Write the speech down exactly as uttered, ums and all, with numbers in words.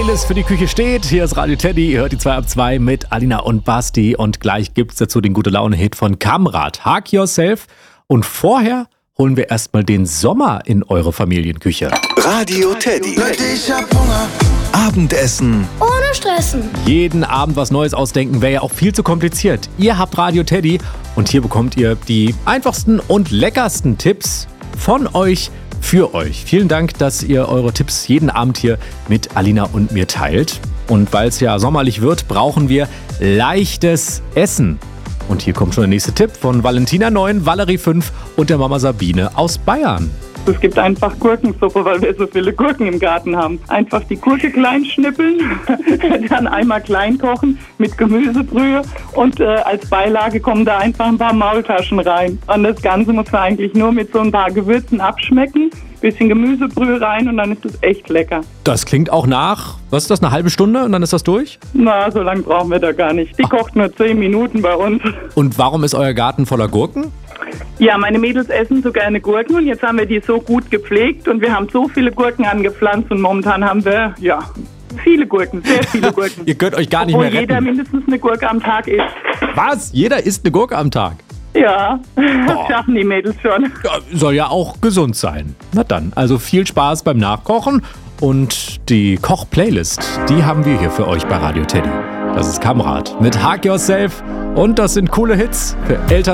Playlist für die Küche steht. Hier ist Radio Teddy. Ihr hört die zwei ab zwei mit Alina und Basti. Und gleich gibt's dazu den Gute-Laune-Hit von Kamrat, Hug Yourself. Und vorher holen wir erstmal den Sommer in eure Familienküche. Radio Teddy. Leute, ich hab Hunger. Abendessen. Ohne Stressen. Jeden Abend was Neues ausdenken wäre ja auch viel zu kompliziert. Ihr habt Radio Teddy und hier bekommt ihr die einfachsten und leckersten Tipps von euch für euch. Vielen Dank, dass ihr eure Tipps jeden Abend hier mit Alina und mir teilt. Und weil es ja sommerlich wird, brauchen wir leichtes Essen. Und hier kommt schon der nächste Tipp von Valentina neun, Valerie fünf und der Mama Sabine aus Bayern. Es gibt einfach Gurkensuppe, weil wir so viele Gurken im Garten haben. Einfach die Gurke klein schnippeln, dann einmal klein kochen mit Gemüsebrühe und äh, als Beilage kommen da einfach ein paar Maultaschen rein. Und das Ganze muss man eigentlich nur mit so ein paar Gewürzen abschmecken, bisschen Gemüsebrühe rein und dann ist es echt lecker. Das klingt auch nach, was ist das, eine halbe Stunde und dann ist das durch? Na, so lange brauchen wir da gar nicht. Die Ach. kocht nur zehn Minuten bei uns. Und warum ist euer Garten voller Gurken? Ja, meine Mädels essen so gerne Gurken und jetzt haben wir die so gut gepflegt und wir haben so viele Gurken angepflanzt und momentan haben wir, ja, viele Gurken, sehr viele Gurken. Ihr könnt euch gar Obwohl nicht mehr retten. jeder mindestens eine Gurke am Tag isst. Was? Jeder isst eine Gurke am Tag? Ja, das schaffen die Mädels schon. Ja, soll ja auch gesund sein. Na dann, also viel Spaß beim Nachkochen und die Koch-Playlist, die haben wir hier für euch bei Radio Teddy. Das ist Kamrat mit Hug Yourself und das sind coole Hits für Eltern.